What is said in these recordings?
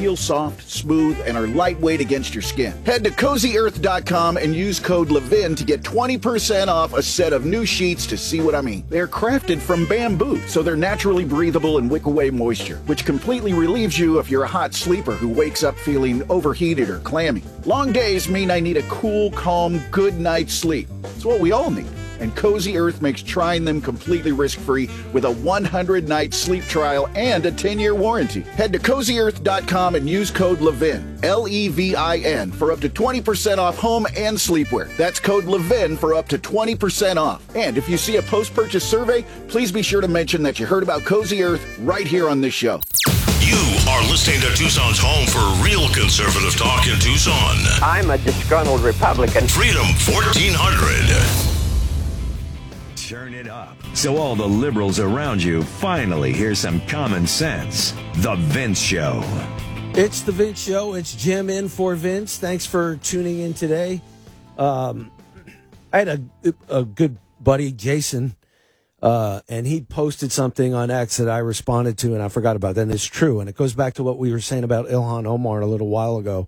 feel soft, smooth, and are lightweight against your skin. Head to CozyEarth.com and use code Levin to get 20% off a set of new sheets to see what I mean. They're crafted from bamboo, so they're naturally breathable and wick away moisture, which completely relieves you if you're a hot sleeper who wakes up feeling overheated or clammy. Long days mean I need a cool, calm, good night's sleep. It's what we all need. And Cozy Earth makes trying them completely risk-free with a 100-night sleep trial and a 10-year warranty. Head to CozyEarth.com and use code LEVIN, L-E-V-I-N, for up to 20% off home and sleepwear. That's code LEVIN for up to 20% off. And if you see a post-purchase survey, please be sure to mention that you heard about Cozy Earth right here on this show. You are listening to Tucson's home for real conservative talk in Tucson. I'm a disgruntled Republican. Freedom 1400. Turn it up so all the liberals around you finally hear some common sense. The Vince Show. It's the Vince Show. It's Jim in for Vince. Thanks for tuning in today. I had a good buddy, Jason, and he posted something on X that I responded to, and I forgot about that. And it's true, and it goes back to what we were saying about Ilhan Omar a little while ago,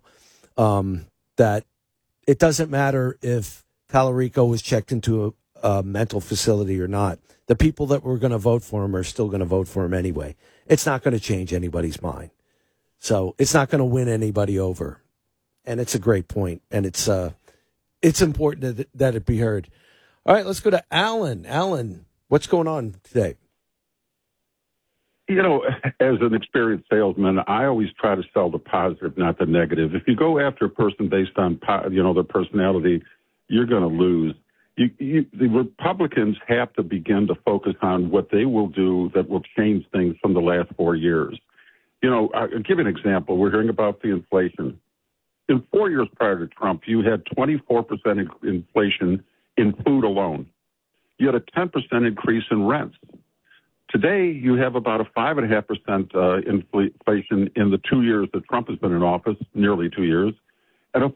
that it doesn't matter if Tallarico was checked into a mental facility or not. The people that were going to vote for him are still going to vote for him anyway. It's not going to change anybody's mind. So it's not going to win anybody over. And it's a great point. And it's important that it be heard. All right, let's go to Alan. Alan, what's going on today? You know, as an experienced salesman, I always try to sell the positive, not the negative. If you go after a person based on, their personality, you're going to lose. The Republicans have to begin to focus on what they will do that will change things from the last 4 years. You know, I'll give you an example. We're hearing about the inflation. In 4 years prior to Trump, you had 24% inflation in food alone. You had a 10% increase in rents. Today, you have about a 5.5% inflation in the 2 years that Trump has been in office, nearly 2 years, and a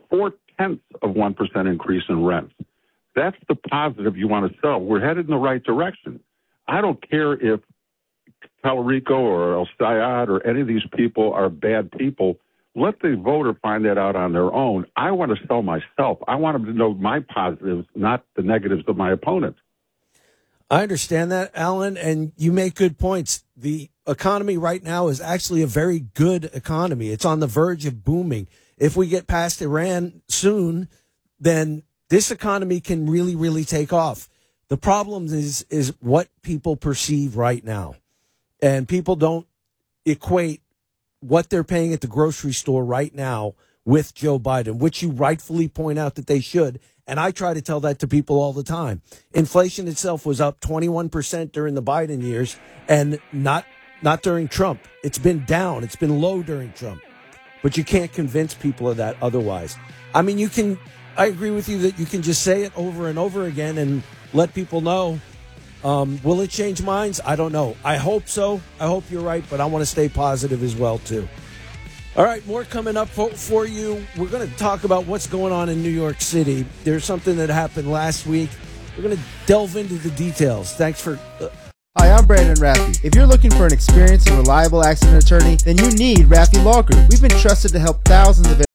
0.4% increase in rents. That's the positive you want to sell. We're headed in the right direction. I don't care if Tallarico or El Sayad or any of these people are bad people. Let the voter find that out on their own. I want to sell myself. I want them to know my positives, not the negatives of my opponent. I understand that, Alan, and you make good points. The economy right now is actually a very good economy. It's on the verge of booming. If we get past Iran soon, then this economy can really, really take off. The problem is what people perceive right now. And people don't equate what they're paying at the grocery store right now with Joe Biden, which you rightfully point out that they should. And I try to tell that to people all the time. Inflation itself was up 21% during the Biden years and not during Trump. It's been down. It's been low during Trump. But you can't convince people of that otherwise. I mean, I agree with you that you can just say it over and over again and let people know. Will it change minds? I don't know. I hope so. I hope you're right, but I want to stay positive as well, too. All right, more coming up for you. We're going to talk about what's going on in New York City. There's something that happened last week. We're going to delve into the details. Thanks for... Hi, I'm Brandon Raffi. If you're looking for an experienced and reliable accident attorney, then you need Raffi Law Group. We've been trusted to help thousands of...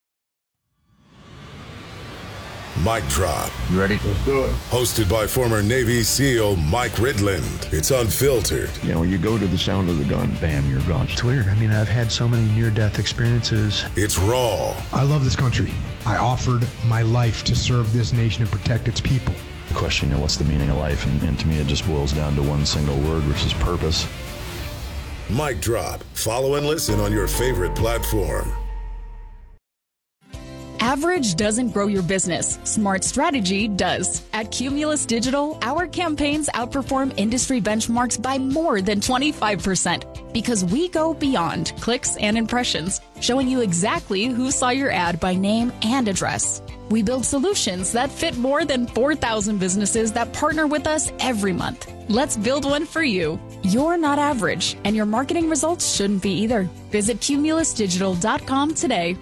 Mic Drop. You ready? Let's do it. Hosted by former Navy SEAL Mike Ridland. It's unfiltered. You know, you go to the sound of the gun, bam, you're gone. It's weird. I mean, I've had so many near-death experiences. It's raw. I love this country. I offered my life to serve this nation and protect its people. The question, you know, what's the meaning of life? And to me, it just boils down to one single word, which is purpose. Mic Drop. Follow and listen on your favorite platform. Average doesn't grow your business. Smart strategy does. At Cumulus Digital, our campaigns outperform industry benchmarks by more than 25% because we go beyond clicks and impressions, showing you exactly who saw your ad by name and address. We build solutions that fit more than 4,000 businesses that partner with us every month. Let's build one for you. You're not average, and your marketing results shouldn't be either. Visit cumulusdigital.com today.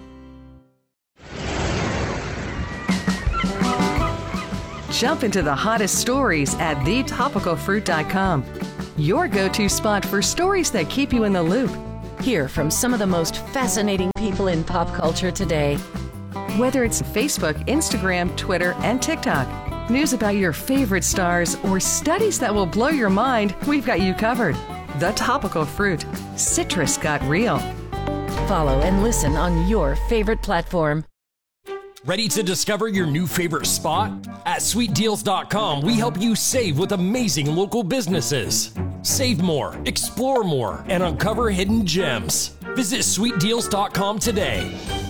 Jump into the hottest stories at thetopicalfruit.com. Your go-to spot for stories that keep you in the loop. Hear from some of the most fascinating people in pop culture today. Whether it's Facebook, Instagram, Twitter, and TikTok, news about your favorite stars, or studies that will blow your mind, we've got you covered. The Topical Fruit. Citrus got real. Follow and listen on your favorite platform. Ready to discover your new favorite spot? At sweetdeals.com, we help you save with amazing local businesses. Save more, explore more, and uncover hidden gems. Visit sweetdeals.com today.